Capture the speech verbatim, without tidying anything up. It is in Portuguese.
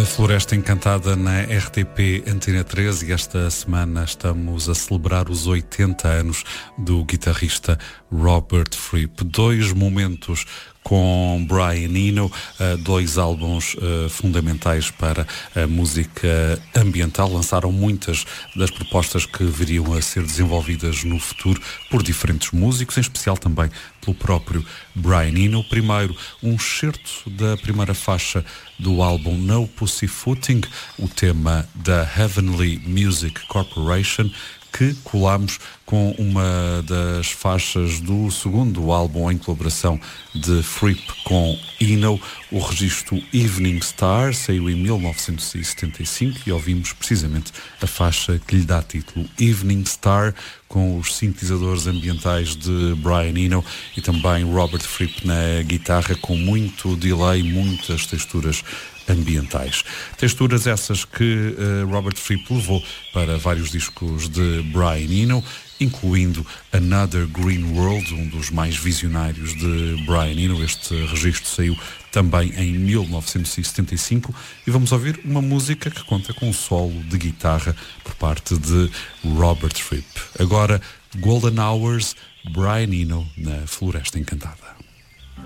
A Floresta Encantada na R T P Antena treze, e esta semana estamos a celebrar os oitenta anos do guitarrista Robert Fripp. Dois momentos com Brian Eno, dois álbuns fundamentais para a música ambiental. Lançaram muitas das propostas que viriam a ser desenvolvidas no futuro por diferentes músicos, em especial também pelo próprio Brian Eno. Primeiro, um excerto da primeira faixa do álbum No Pussyfooting, o tema da Heavenly Music Corporation, que colamos com uma das faixas do segundo álbum em colaboração de Fripp com Eno, o registro Evening Star. Saiu em mil novecentos e setenta e cinco e ouvimos precisamente a faixa que lhe dá título, Evening Star, com os sintetizadores ambientais de Brian Eno e também Robert Fripp na guitarra, com muito delay, muitas texturas ambientais. Texturas essas que uh, Robert Fripp levou para vários discos de Brian Eno, incluindo Another Green World, um dos mais visionários de Brian Eno. Este registro saiu também em mil novecentos e setenta e cinco e vamos ouvir uma música que conta com um solo de guitarra por parte de Robert Fripp. Agora, Golden Hours, Brian Eno na Floresta Encantada.